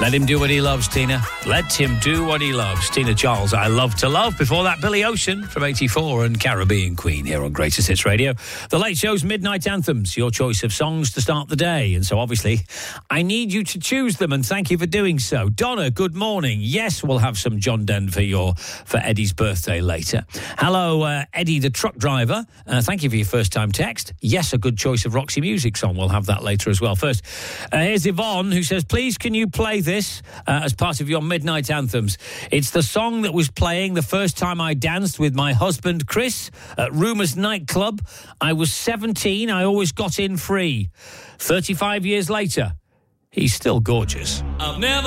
Let him do what he loves, Tina. Let him do what he loves. Tina Charles, I Love to Love. Before that, Billy Ocean from 84 and Caribbean Queen here on Greatest Hits Radio. The Late Show's Midnight Anthems, your choice of songs to start the day. And so, obviously, I need you to choose them, and thank you for doing so. Donna, good morning. Yes, we'll have some John Denver for Eddie's birthday later. Hello, Eddie, the truck driver. Thank you for your first-time text. Yes, a good choice of Roxy Music song. We'll have that later as well. First, here's Yvonne, who says, please, can you play this as part of your midnight anthems? It's the song that was playing the first time I danced with my husband Chris at Rumours nightclub. I was 17. I always got in free. 35 years later, he's still gorgeous. I've never